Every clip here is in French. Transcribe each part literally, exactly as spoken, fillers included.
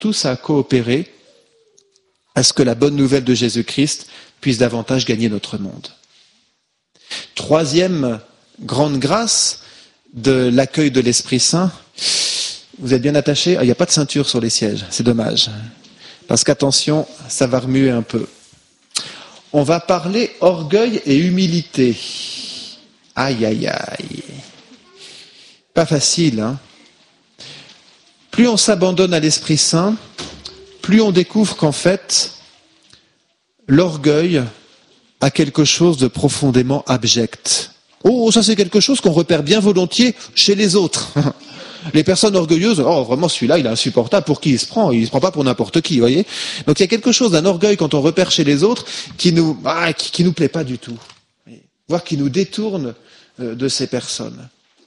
Tout ça a coopéré à ce que la bonne nouvelle de Jésus-Christ puisse davantage gagner notre monde. Troisième grande grâce de l'accueil de l'Esprit Saint. Vous êtes bien attachés ? Ah, il n'y a pas de ceinture sur les sièges, c'est dommage. Parce qu'attention, ça va remuer un peu. On va parler orgueil et humilité. Aïe, aïe, aïe. Pas facile, hein ? Plus on s'abandonne à l'Esprit Saint, plus on découvre qu'en fait, l'orgueil a quelque chose de profondément abject. Oh, ça c'est quelque chose qu'on repère bien volontiers chez les autres. Les personnes orgueilleuses, oh vraiment celui-là il est insupportable, pour qui il se prend ? Il se prend pas pour n'importe qui, vous voyez ? Donc il y a quelque chose d'un orgueil quand on repère chez les autres qui nous, ah, qui, qui nous plaît pas du tout, voire qui nous détourne de ces personnes.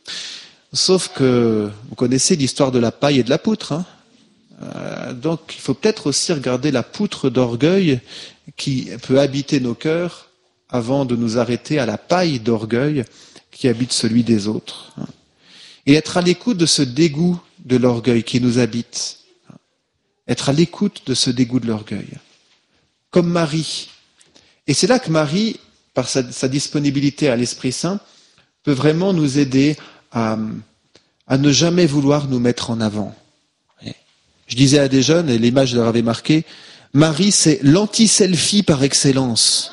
Sauf que vous connaissez l'histoire de la paille et de la poutre, hein ? euh, donc il faut peut-être aussi regarder la poutre d'orgueil qui peut habiter nos cœurs avant de nous arrêter à la paille d'orgueil qui habite celui des autres. Et être à l'écoute de ce dégoût de l'orgueil qui nous habite. Être à l'écoute de ce dégoût de l'orgueil. Comme Marie. Et c'est là que Marie, par sa, sa disponibilité à l'Esprit Saint, peut vraiment nous aider à, à ne jamais vouloir nous mettre en avant. Je disais à des jeunes, et l'image leur avait marqué, Marie, c'est l'anti-selfie par excellence.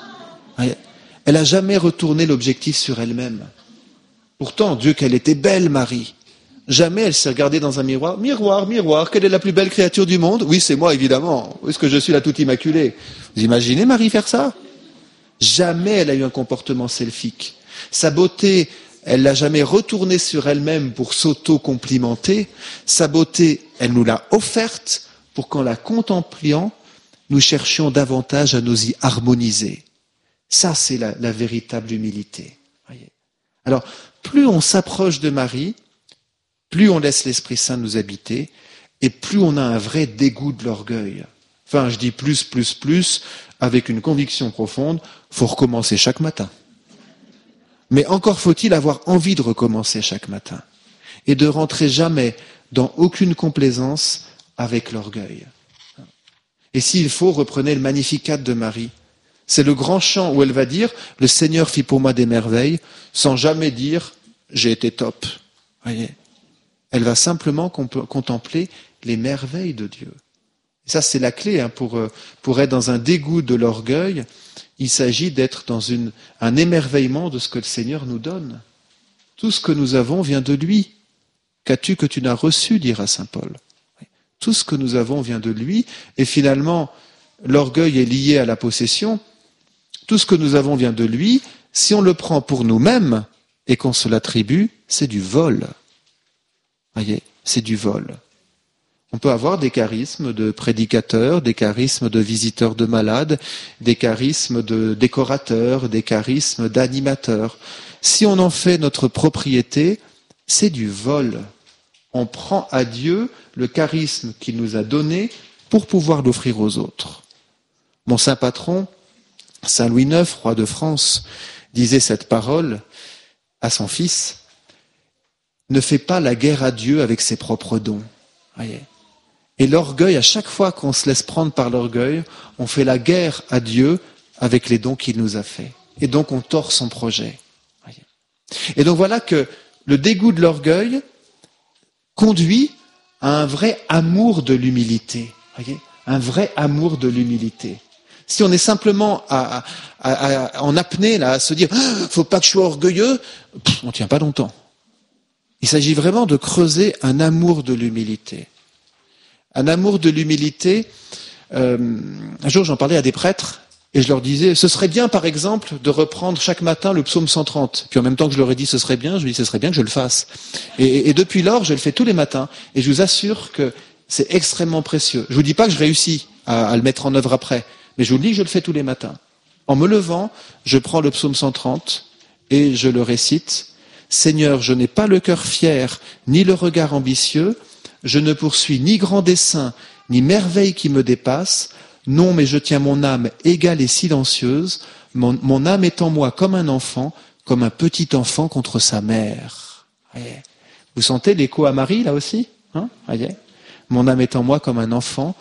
Elle n'a jamais retourné l'objectif sur elle-même. Pourtant, Dieu, qu'elle était belle, Marie. Jamais elle s'est regardée dans un miroir. Miroir, miroir, quelle est la plus belle créature du monde ? Oui, c'est moi, évidemment. Est-ce que je suis la toute immaculée ? Vous imaginez Marie faire ça ? Jamais elle a eu un comportement selfique. Sa beauté, elle l'a jamais retournée sur elle-même pour s'auto-complimenter. Sa beauté, elle nous l'a offerte pour qu'en la contempliant, nous cherchions davantage à nous y harmoniser. Ça, c'est la, la véritable humilité. Voyez. Alors, plus on s'approche de Marie, plus on laisse l'Esprit Saint nous habiter, et plus on a un vrai dégoût de l'orgueil. Enfin, je dis plus, plus, plus, avec une conviction profonde, il faut recommencer chaque matin. Mais encore faut-il avoir envie de recommencer chaque matin, et de rentrer jamais dans aucune complaisance avec l'orgueil. Et s'il faut, reprenez le Magnificat de Marie. C'est le grand chant où elle va dire « Le Seigneur fit pour moi des merveilles » sans jamais dire « j'ai été top ». Voyez, elle va simplement comp- contempler les merveilles de Dieu. Et ça, c'est la clé hein, pour, pour être dans un dégoût de l'orgueil. Il s'agit d'être dans une, un émerveillement de ce que le Seigneur nous donne. Tout ce que nous avons vient de lui. Qu'as-tu que tu n'as reçu, dira saint Paul. Tout ce que nous avons vient de lui. Et finalement, l'orgueil est lié à la possession. Tout ce que nous avons vient de lui. Si on le prend pour nous-mêmes et qu'on se l'attribue, c'est du vol. Voyez, c'est du vol. On peut avoir des charismes de prédicateurs, des charismes de visiteurs de malades, des charismes de décorateurs, des charismes d'animateurs. Si on en fait notre propriété, c'est du vol. On prend à Dieu le charisme qu'il nous a donné pour pouvoir l'offrir aux autres. Mon saint patron, saint Louis neuf, roi de France, disait cette parole à son fils, « Ne fais pas la guerre à Dieu avec ses propres dons. » Voyez. Et l'orgueil, à chaque fois qu'on se laisse prendre par l'orgueil, on fait la guerre à Dieu avec les dons qu'il nous a faits. Et donc on tord son projet. Voyez. Et donc voilà que le dégoût de l'orgueil conduit à un vrai amour de l'humilité. Voyez, un vrai amour de l'humilité. Si on est simplement à, à, à, à, en apnée là, à se dire ah, « faut pas que je sois orgueilleux », on ne tient pas longtemps. Il s'agit vraiment de creuser un amour de l'humilité. Un amour de l'humilité. Euh, un jour, j'en parlais à des prêtres et je leur disais, ce serait bien, par exemple, de reprendre chaque matin le psaume cent trente. Puis en même temps que je leur ai dit, ce serait bien, je lui dis, ce serait bien que je le fasse. Et, et, et depuis lors, je le fais tous les matins. Et je vous assure que c'est extrêmement précieux. Je vous dis pas que je réussis à, à le mettre en œuvre après, mais je vous dis que je le fais tous les matins. En me levant, je prends le psaume cent trente et je le récite. Seigneur, je n'ai pas le cœur fier, ni le regard ambitieux. Je ne poursuis ni grand dessein, ni merveille qui me dépasse. Non, mais je tiens mon âme égale et silencieuse. Mon, mon âme est en moi comme un enfant, comme un petit enfant contre sa mère. Voyez. Vous sentez l'écho à Marie, là aussi hein Voyez. Mon âme est en moi comme un enfant,